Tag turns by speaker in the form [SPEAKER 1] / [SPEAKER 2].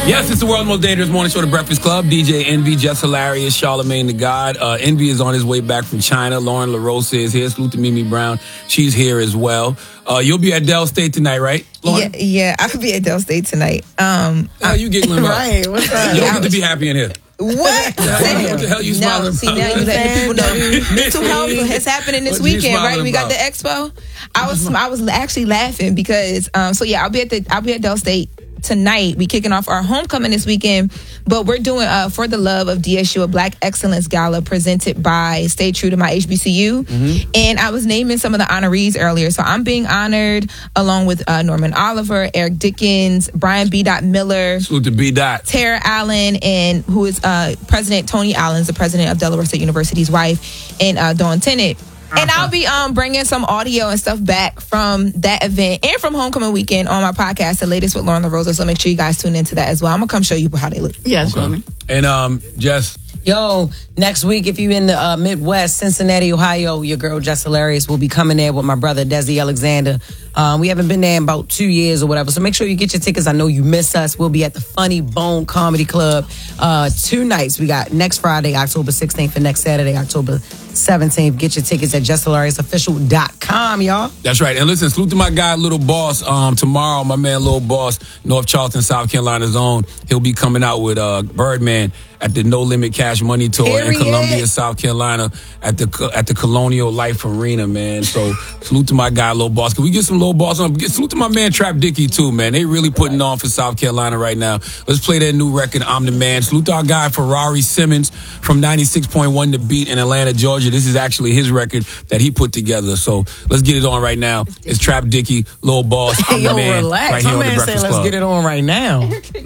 [SPEAKER 1] Yes, it's the world's most dangerous morning show, The Breakfast Club. DJ Envy, Just Hilarious, Charlamagne the God. Envy is on his way back from China. Lauren LaRosa is here. Salute to Mimi Brown. She's here as well. You'll be at Dell State tonight, right, Lauren?
[SPEAKER 2] Yeah, I could be at Dell State tonight.
[SPEAKER 1] How you giggling about?
[SPEAKER 3] Right, what's up?
[SPEAKER 1] You don't get to be happy in here.
[SPEAKER 2] What?
[SPEAKER 1] What the hell you smiling
[SPEAKER 2] No,
[SPEAKER 1] about?
[SPEAKER 2] see, now you letting people know. Mental health is happening this
[SPEAKER 1] What you
[SPEAKER 2] weekend, right?
[SPEAKER 1] smiling
[SPEAKER 2] We got
[SPEAKER 1] about?
[SPEAKER 2] the expo. I was actually laughing because I'll be at Dell State tonight. We kicking off our homecoming this weekend, but we're doing For the Love of DSU, a Black Excellence Gala presented by Stay True to My HBCU.
[SPEAKER 1] Mm-hmm.
[SPEAKER 2] And I was naming some of the honorees earlier. So I'm being honored along with Norman Oliver, Eric Dickens, Brian B. Miller,
[SPEAKER 1] Salute to B. Dot.
[SPEAKER 2] Tara Allen, and who is President Tony Allen's the president of Delaware State University's wife, and Dawn Tennant. And I'll be bringing some audio and stuff back from that event and from homecoming weekend on my podcast, The Latest with Lauren LaRosa. So make sure you guys tune into that as well. I'm gonna come show you how they look.
[SPEAKER 3] Yes, okay.
[SPEAKER 1] And Jess,
[SPEAKER 3] Yo, next week, if you're in the Midwest, Cincinnati, Ohio, your girl Just Hilarious will be coming there with my brother Desi Alexander. We haven't been there in about 2 years or whatever, so make sure you get your tickets. I know you miss us. We'll be at the Funny Bone Comedy Club 2 nights. We got next Friday, October 16th, and next Saturday, October 17th. Get your tickets at justhilariousofficial.com, y'all.
[SPEAKER 1] that's right. And listen, salute to my guy, Little Boss. Tomorrow, my man, Little Boss, North Charleston, South Carolina's own. He'll be coming out with Birdman at the No Limit Cash Money Tour in Columbia, South Carolina, at the Colonial Life Arena, man. So salute to my guy, Little Boss. Can we get some Little Boss on? Salute to my man, Trap Dicky, too, man. They really putting on for South Carolina right now. Let's play their new record, I'm the Man. Salute to our guy, Ferrari Simmons, from 96.1 The Beat in Atlanta, Georgia. This is actually his record that he put together. So let's get it on right now. It's Trap Dicky, Little Boss, I'm the Man.
[SPEAKER 3] Relax.
[SPEAKER 1] Right here
[SPEAKER 3] My
[SPEAKER 1] on The
[SPEAKER 3] man said
[SPEAKER 1] Breakfast
[SPEAKER 3] let's
[SPEAKER 1] Club.
[SPEAKER 3] get it on right now.